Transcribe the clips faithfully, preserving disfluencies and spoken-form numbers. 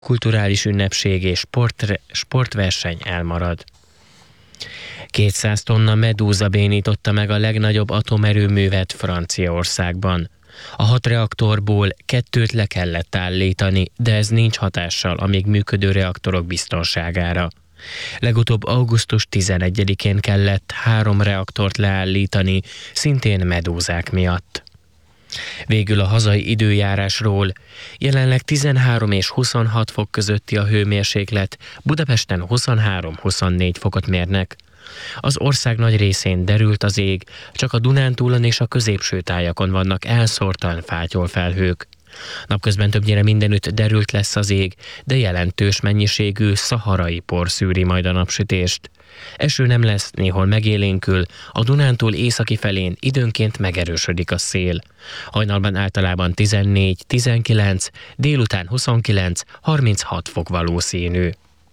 kulturális ünnepség és sport, sportverseny elmarad. kétszáz tonna medúza bénította meg a legnagyobb atomerőművet Franciaországban. A hat reaktorból kettőt le kellett állítani, de ez nincs hatással a még működő reaktorok biztonságára. Legutóbb augusztus tizenegyedikén kellett három reaktort leállítani, szintén medúzák miatt. Végül a hazai időjárásról. Jelenleg tizenhárom és huszonhat fok közötti a hőmérséklet, Budapesten huszonhárom-huszonnégy fokot mérnek. Az ország nagy részén derült az ég, csak a Dunántúlon és a középső tájakon vannak elszórtan fátyolfelhők. Napközben többnyire mindenütt derült lesz az ég, de jelentős mennyiségű szaharai por szűri majd a napsütést. Eső nem lesz, néhol megélénkül, a Dunántúl északi felén időnként megerősödik a szél. Hajnalban általában tizennégy-tizenkilenc, délután huszonkilenc-harminchat fok valószínű.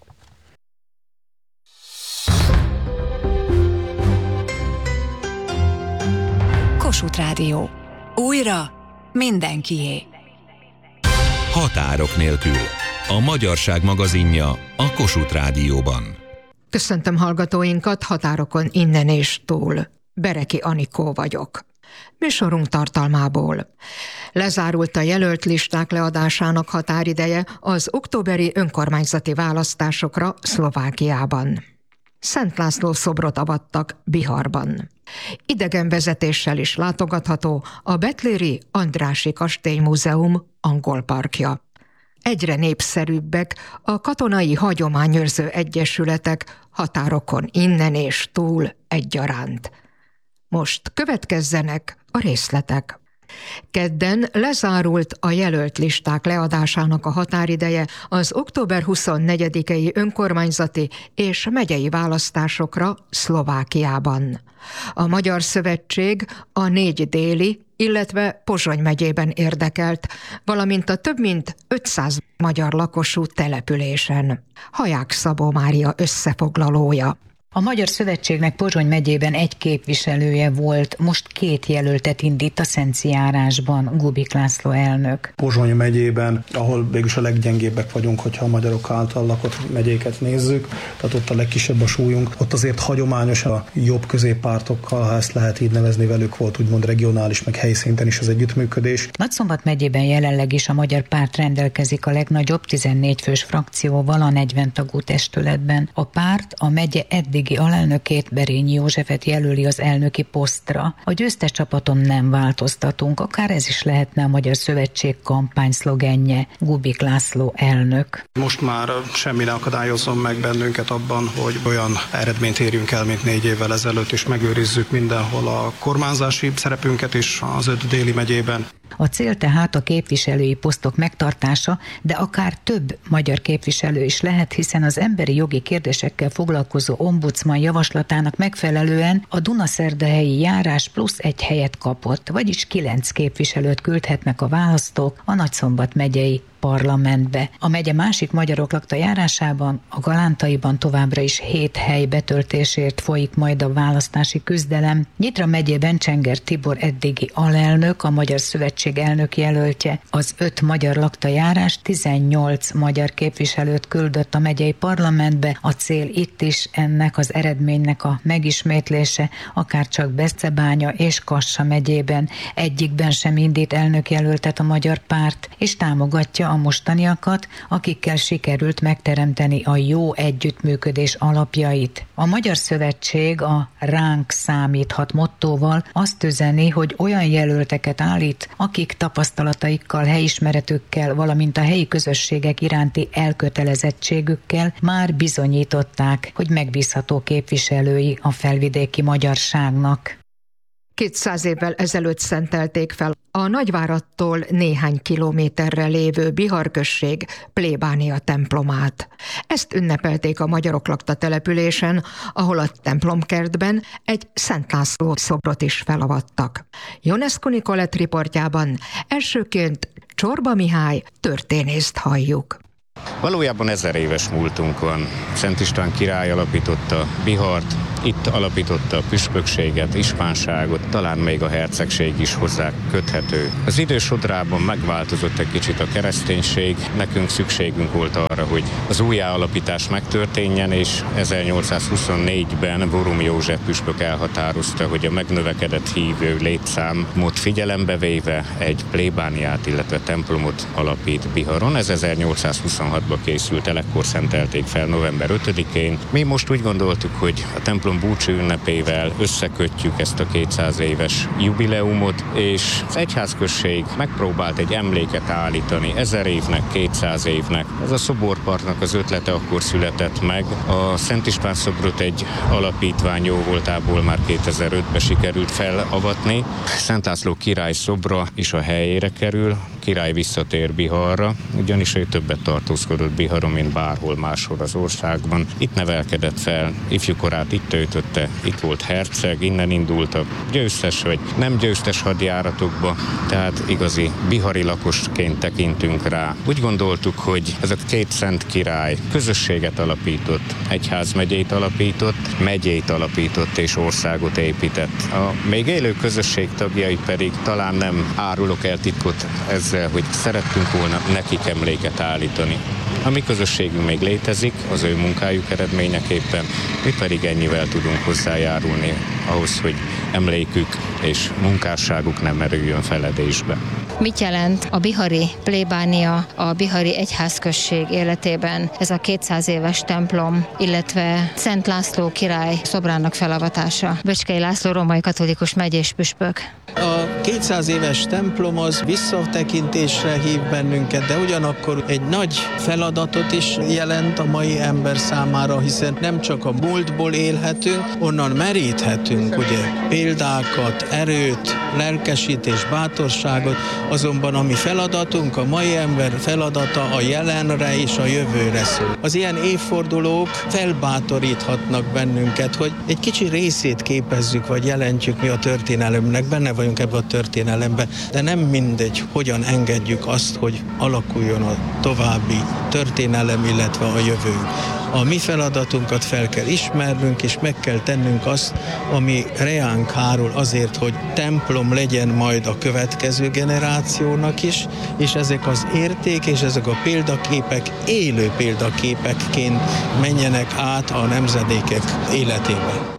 Kossuth Rádió. Újra mindenkié. Határok nélkül. A magyarság magazinja a Kossuth Rádióban. Köszöntöm hallgatóinkat határokon innen és túl. Bereki Anikó vagyok. Műsorunk tartalmából. Lezárult a jelölt listák leadásának határideje az októberi önkormányzati választásokra Szlovákiában. Szent László szobrot avattak Biharban. Idegenvezetéssel is látogatható a Betléri Andrássy Kastély Múzeum angol parkja. Egyre népszerűbbek a katonai hagyományőrző egyesületek határokon innen és túl egyaránt. Most következzenek a részletek. Kedden lezárult a jelölt listák leadásának a határideje az október huszonnegyedikei önkormányzati és megyei választásokra Szlovákiában. A Magyar Szövetség a négy déli, illetve Pozsony megyében érdekelt, valamint a több mint ötszáz magyar lakosú településen. Haják Szabó Mária összefoglalója. A Magyar Szövetségnek Pozsony megyében egy képviselője volt, most két jelöltet indít a Szencijárásban, Gubik László elnök. Pozsony megyében, ahol végülis a leggyengébbek vagyunk, hogyha a magyarok által lakott megyéket nézzük, tehát ott a legkisebb a súlyunk, ott azért hagyományosan a jobb középpártokkal, ha ezt lehet így nevezni, velük volt úgymond regionális, meg helyszinten is az együttműködés. Nagyszombat megyében jelenleg is a Magyar Párt rendelkezik a legnagyobb tizennégy fős frakcióval a negyven tagú testületben. A párt a megye eddig alelnökét, Berényi Józsefet jelöli az elnöki posztra. A győztes csapaton nem változtatunk, akár ez is lehetne a Magyar Szövetség kampány szlogenje, Gubik László elnök. Most már semmi ne akadályozzon meg bennünket abban, hogy olyan eredményt érjünk el, mint négy évvel ezelőtt, és megőrizzük mindenhol a kormányzási szerepünket is az öt déli megyében. A cél tehát a képviselői posztok megtartása, de akár több magyar képviselő is lehet, hiszen az emberi jogi kérdésekkel foglalkozó ombudsman javaslatának megfelelően a Dunaszerdahelyi járás plusz egy helyet kapott, vagyis kilenc képviselőt küldhetnek a választók a Nagyszombat megyei parlamentbe. A megye másik magyarok lakta járásában, a Galántaiban továbbra is hét hely betöltésért folyik majd a választási küzdelem. Nyitra megyében Csenger Tibor eddigi alelnök, a Magyar Szövetség elnök jelöltje. Az öt magyar lakta járás tizennyolc magyar képviselőt küldött a megyei parlamentbe. A cél itt is ennek az eredménynek a megismétlése, akár csak Beszebánya és Kassa megyében. Egyikben sem indít elnökjelöltet a Magyar Párt, és támogatja a mostaniakat, akikkel sikerült megteremteni a jó együttműködés alapjait. A Magyar Szövetség a ránk számíthat mottóval azt üzeni, hogy olyan jelölteket állít, akik tapasztalataikkal, helyismeretükkel, valamint a helyi közösségek iránti elkötelezettségükkel már bizonyították, hogy megbízható képviselői a felvidéki magyarságnak. kétszáz évvel ezelőtt szentelték fel a Nagyváradtól néhány kilométerre lévő Bihar község plébánia templomát. Ezt ünnepelték a magyarok lakta településen, ahol a templomkertben egy Szent László szobrot is felavattak. Ionescu Nikolett riportjában elsőként Csorba Mihály történészt halljuk. Valójában ezer éves múltunk van. Szent István király alapította Bihart, Itt alapította a püspökséget, ispánságot, talán még a hercegség is hozzá köthető. Az idő sodrában megváltozott egy kicsit a kereszténység, nekünk szükségünk volt arra, hogy az újjáalapítás megtörténjen, és ezernyolcszázhuszonnégyben Borum József püspök elhatározta, hogy a megnövekedett hívő létszámot figyelembe véve egy plébániát, illetve templomot alapít Biharon. Ez ezernyolcszázhuszonhatban készült el, ekkor szentelték fel november ötödikén. Mi most úgy gondoltuk, hogy a templom búcsú ünnepével összekötjük ezt a kétszáz éves jubileumot, és az egyházközség megpróbált egy emléket állítani ezer évnek, kétszáz évnek. Ez a szoborpartnak az ötlete akkor született meg. A Szent István szobrot egy alapítvány jó voltából már kétezer-ötben sikerült felavatni. Szent László király szobra is a helyére kerül, király visszatér Biharra, ugyanis ő többet tartózkodott Biharon, mint bárhol máshol az országban. Itt nevelkedett fel, ifjúkorát itt töltötte, itt volt herceg, innen indultak győztes vagy nem győztes hadjáratokba, tehát igazi bihari lakosként tekintünk rá. Úgy gondoltuk, hogy ez a két szent király közösséget alapított, egyházmegyét alapított, megyét alapított és országot épített. A még élő közösség tagjai pedig talán nem árulok el titkot ezzel, hogy szerettünk volna nekik emléket állítani. A mi közösségünk még létezik, az ő munkájuk eredményeképpen, mi pedig ennyivel tudunk hozzájárulni ahhoz, hogy emlékük és munkásságuk nem merüljön feledésbe. Mit jelent a bihari plébánia, a bihari egyházközség életében ez a kétszáz éves templom, illetve Szent László király szobrának felavatása? Böcskei László római katolikus megyés püspök. A kétszáz éves templom az visszatekintésre hív bennünket, de ugyanakkor egy nagy feladatot is jelent a mai ember számára, hiszen nem csak a múltból élhetünk, onnan meríthetünk ugye példákat, erőt, lelkesítés, bátorságot, azonban a mi feladatunk, a mai ember feladata a jelenre és a jövőre szól. Az ilyen évfordulók felbátoríthatnak bennünket, hogy egy kicsi részét képezzük, vagy jelentjük mi a történelemnek, benne vagyunk ebbe a történelembe, de nem mindegy, hogyan engedjük azt, hogy alakuljon a további történelem, illetve a jövőnk. A mi feladatunkat fel kell ismernünk, és meg kell tennünk azt, ami reánk hárul azért, hogy templom legyen majd a következő generációnak is, és ezek az érték és ezek a példaképek élő példaképekként menjenek át a nemzedékek életébe.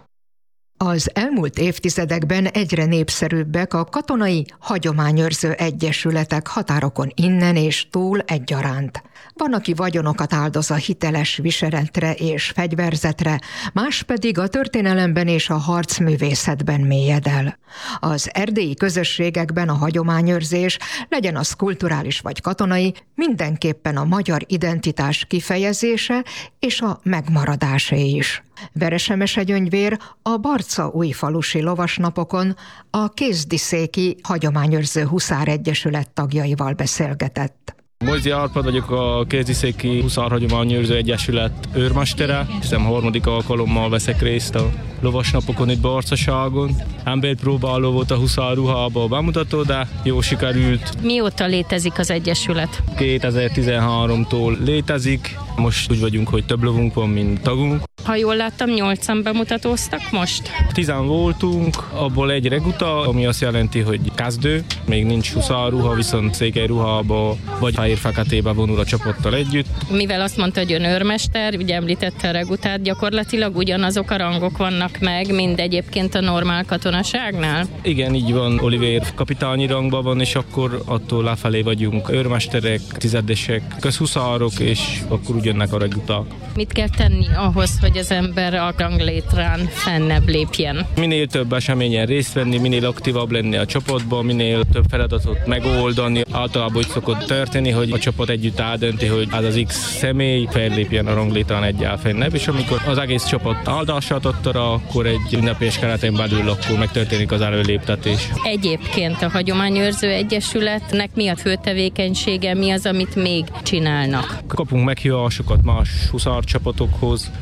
Az elmúlt évtizedekben egyre népszerűbbek a katonai hagyományőrző egyesületek határokon innen és túl egyaránt. Van, aki vagyonokat áldoz a hiteles viseletre és fegyverzetre, más pedig a történelemben és a harcművészetben mélyed el. Az erdélyi közösségekben a hagyományőrzés, legyen az kulturális vagy katonai, mindenképpen a magyar identitás kifejezése és a megmaradásé is. Veresemese Gyöngyvér a Barcaújfalusi lovasnapokon a Kézdiszéki Hagyományőrző Huszár Egyesület tagjaival beszélgetett. Mojzi Árpád vagyok, a Kézdiszéki Huszár Hagyományőrző Egyesület őrmestere. Hiszem harmadik alkalommal veszek részt a lovasnapokon itt Barcaságon. Emberpróbáló volt a huszár ruhába a bemutató, de jó sikerült. Mióta létezik az Egyesület? kétezer-tizenháromtól létezik. Most úgy vagyunk, hogy több lovunk van, mint tagunk. Ha jól láttam, nyolcan bemutatóztak most? Tizen voltunk, abból egy reguta, ami azt jelenti, hogy kezdő. Még nincs huszárruha, viszont székelyruhába vagy fehér-feketébe vonul a csapattal együtt. Mivel azt mondta, hogy ön őrmester, ugye említette a regutát, gyakorlatilag ugyanazok a rangok vannak meg, mint egyébként a normál katonaságnál? Igen, így van. Olivér kapitányi rangban van, és akkor attól lefelé vagyunk őrmesterek, tizedesek, közhuszárok, és akkor ugyannek a reguták. Mit kell tenni ahhoz, hogy az ember a ranglétrán fennebb lépjen? Minél több eseményen részt venni, minél aktívabb lenni a csapatban, minél több feladatot megoldani. Általában úgy szokott történni, hogy a csapat együtt eldönti, hogy az az X személy fellépjen a ranglétrán egyel fennebb, és amikor az egész csapat áldását adta rá, akkor egy ünnepés keretén belül akkor megtörténik az előléptetés. Egyébként a Hagyományőrző Egyesületnek mi a fő tevékenysége, mi az, amit még csinálnak? Kapunk meghívásokat más huszár csapatokhoz, megyünk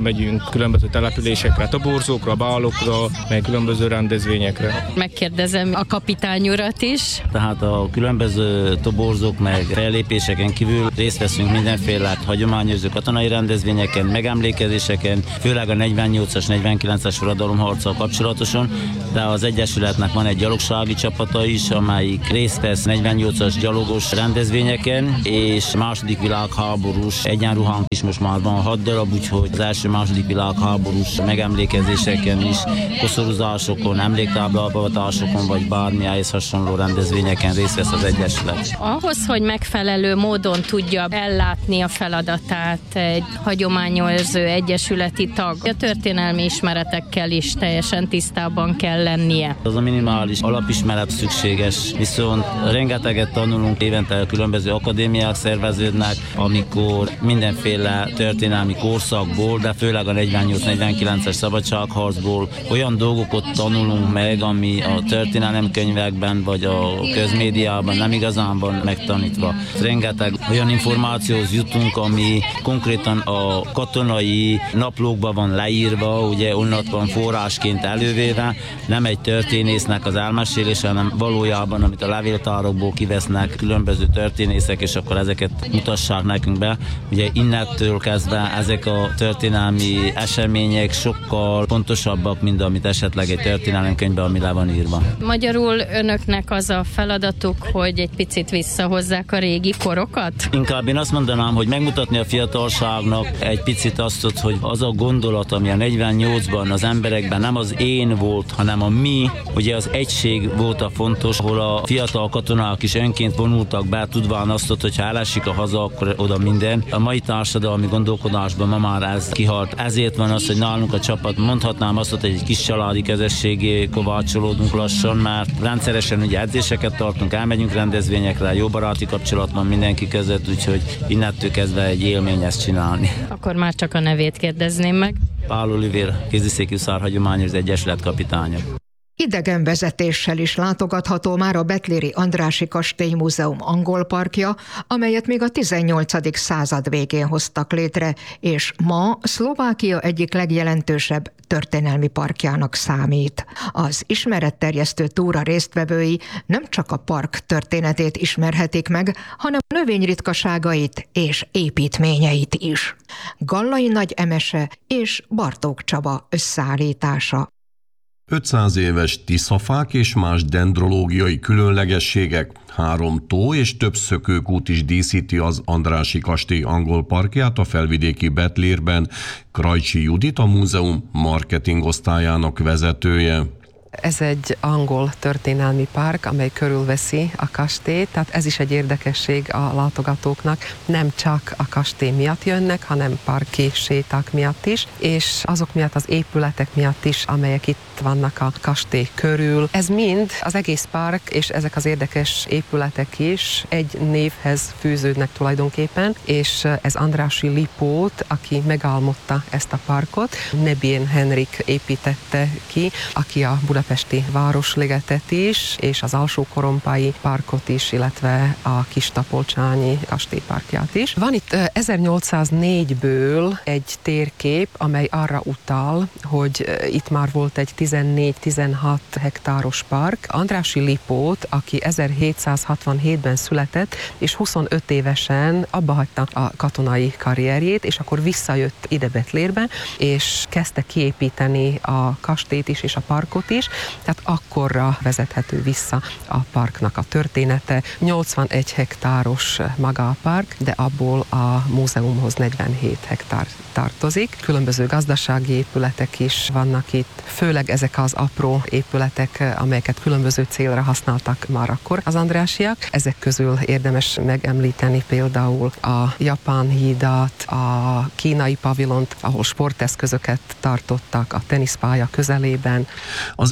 különböző településekre, toborzókra, bálokra, meg különböző rendezvényekre. Megkérdezem a kapitány urat is. Tehát a különböző toborzók meg fellépéseken kívül részt veszünk mindenféle hagyományozó katonai rendezvényeken, megemlékezéseken, főleg a negyvennyolcas, negyvenkilences forradalomharccal kapcsolatosan, de az Egyesületnek van egy gyalogsági csapata is, amelyik részt vesz negyvennyolcas gyalogos rendezvényeken, és második világháborús egyenruhánk is most már van hat darab, úgyhogy az első második világháborús megemlékezéseken is, koszorúzásokon, emléktáblavatásokon, vagy bármi ehhez hasonló rendezvényeken részt vesz az Egyesület. Ahhoz, hogy megfelelő módon tudja ellátni a feladatát egy hagyományőrző egyesületi tag, a történelmi ismeretekkel is teljesen tisztában kell lennie. Az a minimális alapismeret szükséges, viszont rengeteget tanulunk, évente különböző akadémiák szerveződnek, amikor mindenféle történelmi korszakból, de főleg a negyvennyolc negyvenkilences szabadságharcból olyan dolgokat tanulunk meg, ami a történelemkönyvekben vagy a közmédiában nem igazán van megtanítva. Rengeteg olyan információhoz jutunk, ami konkrétan a katonai naplókban van leírva, ugye onnan van forrásként elővéve, nem egy történésznek az elmesélése, hanem valójában, amit a levéltárokból kivesznek különböző történészek, és akkor ezeket mutassák nekünk be. Ugye innentől kezdve ezek a történelmi események sokkal pontosabbak, mint amit esetleg egy történelemkönyvben, ami le van írva. Magyarul önöknek az a feladatuk, hogy egy picit visszahozzák a régi korokat? Inkább én azt mondanám, hogy megmutatni a fiatalságnak egy picit azt, hogy az a gondolat, ami a negyvennyolcban az emberekben nem az én volt, hanem a mi, ugye az egység volt a fontos, ahol a fiatal katonák is önként vonultak be, tudván azt, hogy ha elesik a haza, akkor oda minden. A mai társadalmi gondolkodásban ma már ez kihalt. Ezért van az, hogy nálunk a csapat, mondhatnám azt, hogy egy kis családi közösségé kovácsolódunk lassan, mert rendszeresen ugye edzéseket tartunk, elmegyünk rendezvényekre, jó baráti kapcsolat van mindenki között, úgyhogy innentől kezdve egy élmény ezt csinálni. Akkor már csak a nevét kérdezném meg. Pál Olivér, Kéziszékű Szárhagyományos Egyesület kapitánya. Idegenvezetéssel is látogatható már a Betléri Andrássy Kastély Múzeum angol parkja, amelyet még a tizennyolcadik század végén hoztak létre, és ma Szlovákia egyik legjelentősebb történelmi parkjának számít. Az ismeretterjesztő túra résztvevői nem csak a park történetét ismerhetik meg, hanem a növényritkaságait és építményeit is. Gallai Nagy Emese és Bartók Csaba összeállítása. ötszáz éves tiszafák és más dendrológiai különlegességek, három tó és több szökőkút is díszíti az Andrássy Kastély angol parkját a felvidéki Betlérben. Krajcsi Judit, a múzeum marketing osztályának vezetője. Ez egy angol történelmi park, amely körülveszi a kastélyt, tehát ez is egy érdekesség a látogatóknak. Nem csak a kastély miatt jönnek, hanem parki séták miatt is, és azok miatt az épületek miatt is, amelyek itt vannak a kastély körül. Ez mind, az egész park és ezek az érdekes épületek is egy névhez fűződnek tulajdonképpen, és ez Andrássy Lipót, aki megálmodta ezt a parkot, Nebien Henrik építette ki, aki a budapesti Városligetet is, és az Alsó-Korompái parkot is, illetve a Kistapolcsányi kastélyparkját is. Van itt ezernyolcszáznégyből egy térkép, amely arra utal, hogy itt már volt egy tizennégy-tizenhat hektáros park. Andrássy Lipót, aki ezerhétszázhatvanhétben született, és huszonöt évesen abba hagyta a katonai karrierjét, és akkor visszajött ide Betlérbe, és kezdte kiépíteni a kastélyt is, és a parkot is, tehát akkorra vezethető vissza a parknak a története. nyolcvanegy hektáros maga a park, de abból a múzeumhoz negyvenhét hektár tartozik. Különböző gazdasági épületek is vannak itt, főleg ezek az apró épületek, amelyeket különböző célra használtak már akkor az andrássyak. Ezek közül érdemes megemlíteni például a japán hídat, a kínai pavilont, ahol sporteszközöket tartottak a teniszpálya közelében. Az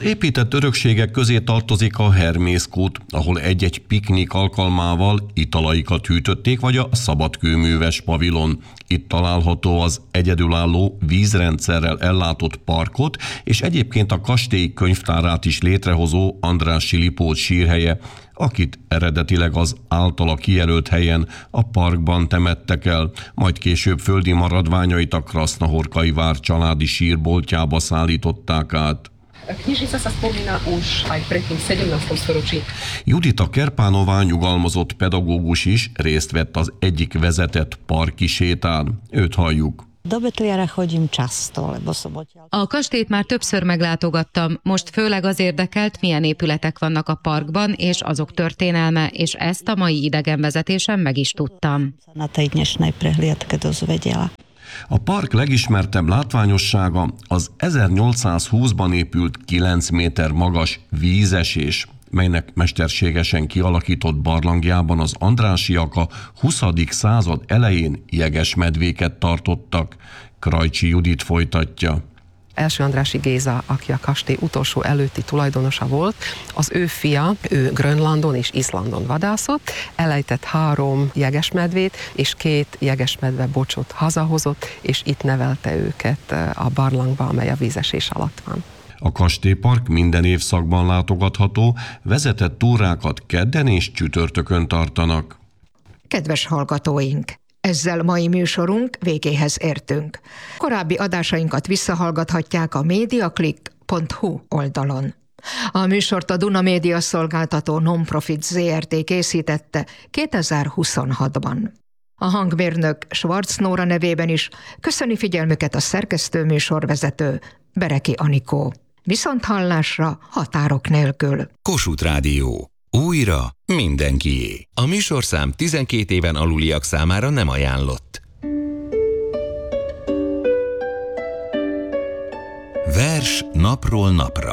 épített örökségek közé tartozik a Hermészkút, ahol egy-egy piknik alkalmával italaikat hűtötték, vagy a szabadkőműves pavilon. Itt található az egyedülálló vízrendszerrel ellátott parkot, és egyébként a kastély könyvtárát is létrehozó Andrássy Lipót sírhelye, akit eredetileg az általa kijelölt helyen, a parkban temettek el, majd később földi maradványait a Krasznahorkai vár családi sírboltjába szállították át. Knižnica sa spomína už aj predtým v sedemnástom storočí. Judita Kerpánová nyugalmazott pedagógus is részt vett az egyik vezetett parki sétán. Őt halljuk. Do Betliara chodím často, lebo som odtiaľ. A kastélyt már többször meglátogattam, most főleg az érdekelt, milyen épületek vannak a parkban, és azok történelme, és ezt a mai idegenvezetésen meg is tudtam. Na tej dnešnej prehliadke dozvedela. A park legismertebb látványossága az ezernyolcszázhúszban épült kilenc méter magas vízesés, melynek mesterségesen kialakított barlangjában az andrássyak a huszadik század elején jegesmedvéket tartottak. Krajcsi Judit folytatja. Első Andrássy Géza, aki a kastély utolsó előtti tulajdonosa volt, az ő fia, ő Grönlandon és Izlandon vadászott, elejtett három jegesmedvét, és két jegesmedve bocsot hazahozott, és itt nevelte őket a barlangba, amely a vízesés alatt van. A kastélypark minden évszakban látogatható, vezetett túrákat kedden és csütörtökön tartanak. Kedves hallgatóink! Ezzel mai műsorunk végéhez értünk. Korábbi adásainkat visszahallgathatják a mediaclick pont hu oldalon. A műsort a Duna Média Szolgáltató Non-Profit zé er té készítette kétezer-huszonhatban. A hangmérnök Schwarz Nóra nevében is köszöni figyelmüket a szerkesztő műsorvezető Bereki Anikó. Viszonthallásra határok nélkül. Kossuth Rádió. Újra mindenkié. A műsorszám tizenkét éven aluliak számára nem ajánlott. Vers napról napra.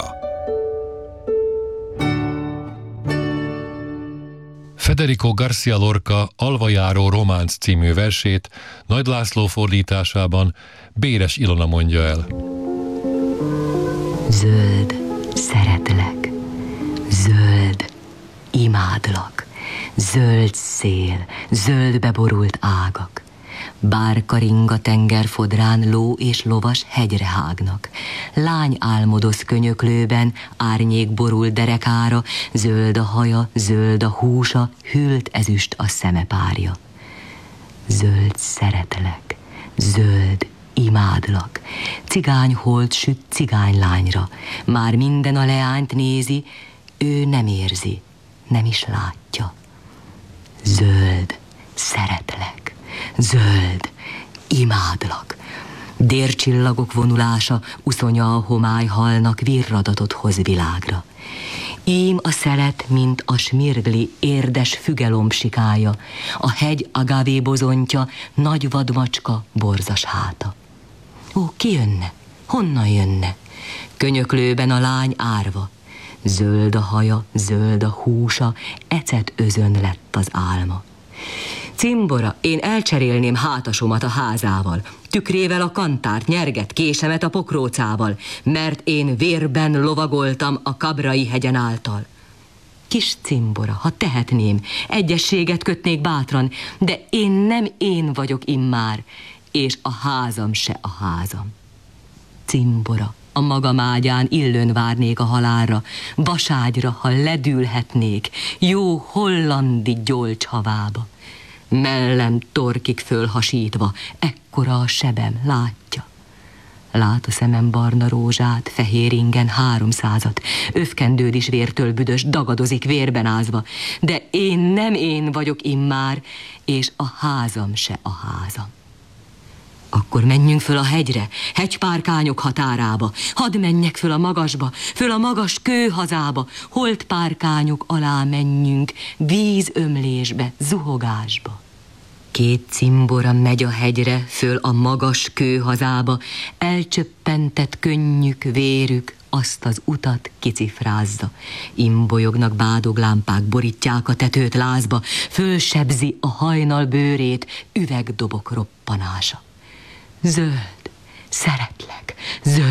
Federico García Lorca Alvajáró románc című versét Nagy László fordításában Béres Ilona mondja el. Zöld, szeretlek, zöld, imádlak, zöld szél, zöldbe borult ágak, bárkaringa tengerfodrán ló és lovas hegyre hágnak, lány álmodoz könyöklőben, árnyék borul derekára, zöld a haja, zöld a húsa, hűlt ezüst a szemepárja. Zöld szeretlek, zöld, imádlak, cigányholt süt cigánylányra, már minden a leányt nézi, ő nem érzi, nem is látja. Zöld, szeretlek, zöld, imádlak, dércsillagok vonulása, uszonya a homály halnak, virradatot hoz világra. Ím a szelet, mint a smirgli érdes fügelombsikája, a hegy agavé bozontja, nagy vadmacska borzas háta. Ó, ki jönne? Honnan jönne? Könyöklőben a lány árva, zöld a haja, zöld a húsa, ecet özön lett az álma. Cimbora, én elcserélném hátasomat a házával, tükrével a kantárt, nyerget, késemet a pokrócával, mert én vérben lovagoltam a Kabrai hegyen által. Kis cimbora, ha tehetném, egyességet kötnék bátran, de én nem én vagyok immár, és a házam se a házam. Cimbora, a magam ágyán illőn várnék a halálra, vaságyra, ha ledülhetnék, jó hollandi gyolcs havába. Mellem torkig fölhasítva, ekkora a sebem, látja. Lát a szemem barna rózsát, fehér ingen háromszázat, övkendőd is vértől büdös, dagadozik vérben ázva, de én nem én vagyok immár, és a házam se a házam. Akkor menjünk föl a hegyre, hegypárkányok határába, hadd menjek föl a magasba, föl a magas kőhazába, holtpárkányok alá menjünk, vízömlésbe, zuhogásba. Két cimbora megy a hegyre, föl a magas kőhazába, elcsöppentett könnyük, vérük, azt az utat kicifrázza. Imbolyognak bádoglámpák, borítják a tetőt lázba, fölsebzi a hajnal bőrét, üvegdobok roppanása. Zöld, szeretlek, zöld,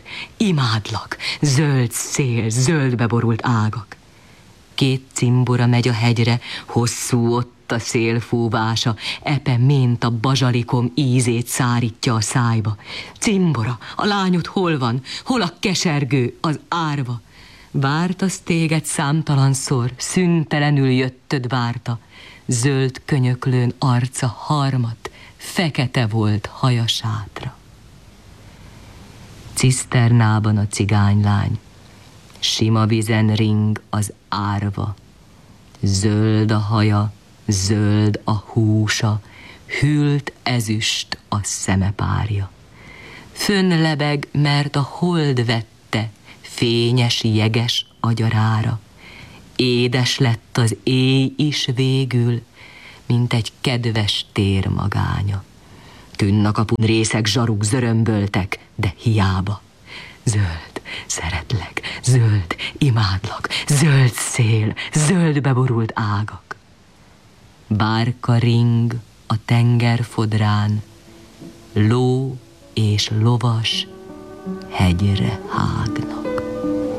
imádlak, zöld szél, zöldbe borult ágak. Két cimbora megy a hegyre, hosszú ott a szél fúvása, epe mint a bazsalikom ízét szárítja a szájba. Cimbora, a lányod hol van? Hol a kesergő, az árva? Várt az téged számtalanszor, szüntelenül jöttöd várta. Zöld könyöklőn arca harmat, fekete volt haja sátra. Ciszternában a cigánylány, sima vízen ring az árva. Zöld a haja, zöld a húsa, hűlt ezüst a szemepárja. Fönn lebeg, mert a hold vette fényes jeges agyarára. Édes lett az éj is végül, mint egy kedves tér magánya. Tűnnakapun részek zsaruk zörömböltek, de hiába. Zöld, szeretlek, zöld, imádlak, zöld szél, zöldbe borult ágak. Bárka ring a tenger fodrán, ló és lovas hegyre hágnak.